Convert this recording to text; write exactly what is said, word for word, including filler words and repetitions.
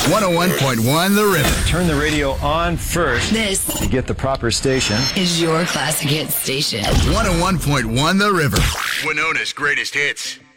one oh one point one The River. Turn the radio on first. This to get the proper station. is your classic hit station. one oh one point one The River. Winona's greatest hits.